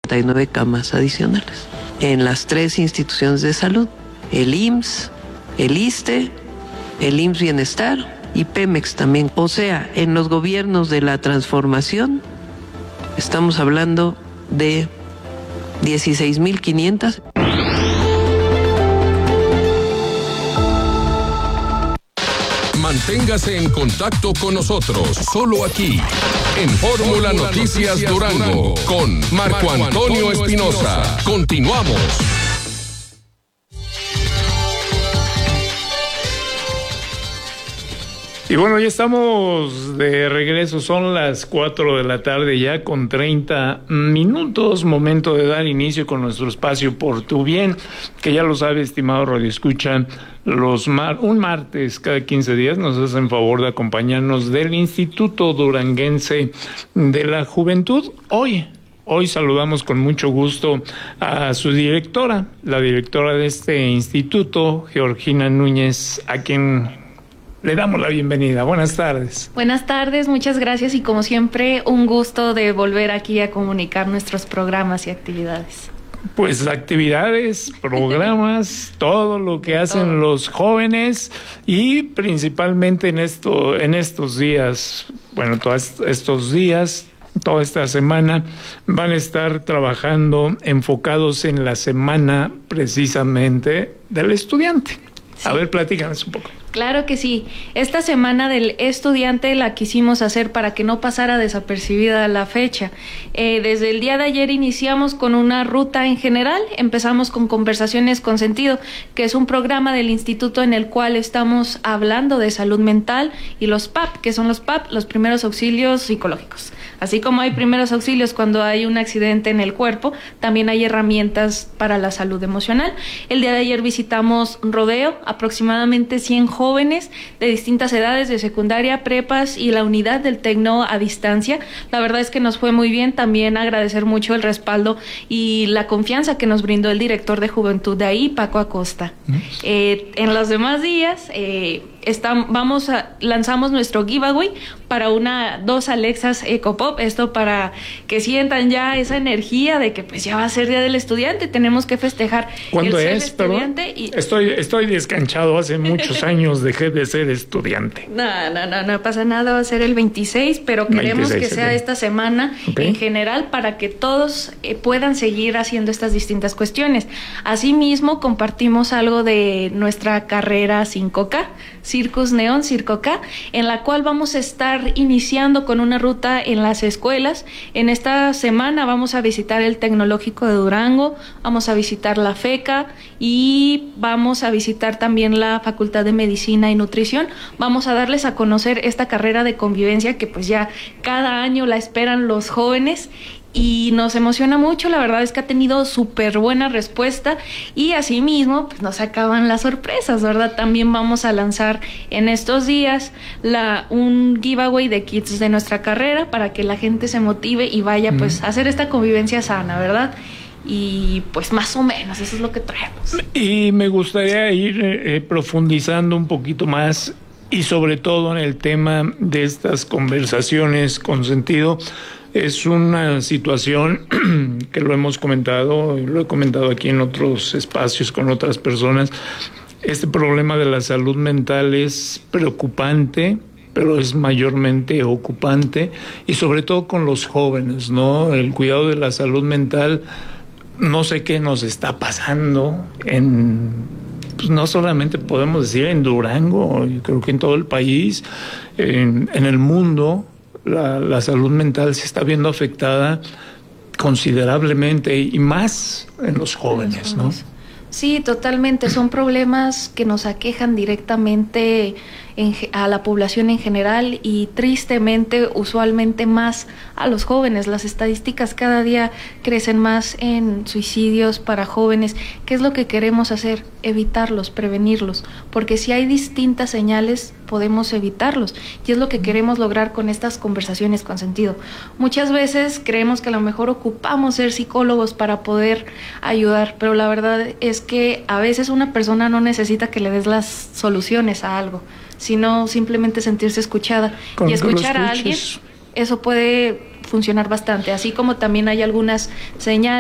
49 camas adicionales en las 3 instituciones de salud, el IMSS, el ISSSTE, el IMSS Bienestar y Pemex también. O sea, en los gobiernos de la transformación estamos hablando de 16,500. Manténgase en contacto con nosotros, solo aquí, en Fórmula Noticias Durango, con Marco Antonio Espinosa. Continuamos. Y bueno, ya estamos de regreso, son las 4 de la tarde ya con 30 minutos, momento de dar inicio con nuestro espacio Por Tu Bien, que ya lo sabe, estimado radioescucha, un martes cada 15 días nos hacen favor de acompañarnos del Instituto Duranguense de la Juventud. Hoy saludamos con mucho gusto a su directora, la directora de este instituto, Georgina Núñez, a quien le damos la bienvenida. Buenas tardes. Buenas tardes, muchas gracias y como siempre un gusto de volver aquí a comunicar nuestros programas y actividades. Pues actividades, programas, todo lo que hacen los jóvenes y principalmente en estos días, bueno, todos estos días, toda esta semana van a estar trabajando enfocados en la semana precisamente del estudiante. Sí. A ver, platícanos un poco. Claro que sí. Esta semana del estudiante la quisimos hacer para que no pasara desapercibida la fecha. Desde el día de ayer iniciamos con una ruta en general. Empezamos con Conversaciones con Sentido, que es un programa del instituto en el cual estamos hablando de salud mental y los PAP, que son los PAP, los primeros auxilios psicológicos. Así como hay primeros auxilios cuando hay un accidente en el cuerpo, también hay herramientas para la salud emocional. El día de ayer visitamos Rodeo, aproximadamente 100 jóvenes de distintas edades, de secundaria, prepas y la unidad del Tecno a distancia. La verdad es que nos fue muy bien. También agradecer mucho el respaldo y la confianza que nos brindó el director de Juventud de ahí, Paco Acosta. En los demás días lanzamos nuestro giveaway para 2 Alexas EcoPop, esto para que sientan ya esa energía de que pues ya va a ser Día del Estudiante, tenemos que festejar. ¿Cuándo es? Estudiante y... Estoy descanchado, hace muchos años dejé de ser estudiante. No pasa nada, va a ser el 26, pero queremos que sea esta semana en general para que todos puedan seguir haciendo estas distintas cuestiones. Asimismo, compartimos algo de nuestra carrera 5K, Circus Neón, Circo K, en la cual vamos a estar iniciando con una ruta en las escuelas. En esta semana vamos a visitar el Tecnológico de Durango, vamos a visitar la FECA y vamos a visitar también la Facultad de Medicina y Nutrición. Vamos a darles a conocer esta carrera de convivencia que pues ya cada año la esperan los jóvenes. Y nos emociona mucho, la verdad es que ha tenido súper buena respuesta y asimismo pues nos acaban las sorpresas, ¿verdad? También vamos a lanzar en estos días un giveaway de kits de nuestra carrera para que la gente se motive y vaya pues a hacer esta convivencia sana, ¿verdad? Y pues más o menos eso es lo que traemos. Y me gustaría ir profundizando un poquito más y sobre todo en el tema de estas conversaciones con sentido. Es una situación que lo hemos comentado, y lo he comentado aquí en otros espacios con otras personas. Este problema de la salud mental es preocupante, pero es mayormente ocupante, y sobre todo con los jóvenes, ¿no? El cuidado de la salud mental, no sé qué nos está pasando pues no solamente podemos decir en Durango, yo creo que en todo el país, en el mundo. La salud mental se está viendo afectada considerablemente y más en los jóvenes, ¿no? Sí, totalmente. Son problemas que nos aquejan directamente a la población en general y tristemente, usualmente más a los jóvenes. Las estadísticas cada día crecen más en suicidios para jóvenes. ¿Qué es lo que queremos hacer? Evitarlos, prevenirlos, porque si hay distintas señales podemos evitarlos y es lo que queremos lograr con estas conversaciones con sentido. Muchas veces creemos que a lo mejor ocupamos ser psicólogos para poder ayudar, pero la verdad es que a veces una persona no necesita que le des las soluciones a algo, sino simplemente sentirse escuchada y escuchar a alguien. Eso puede funcionar bastante, así como también hay algunas señales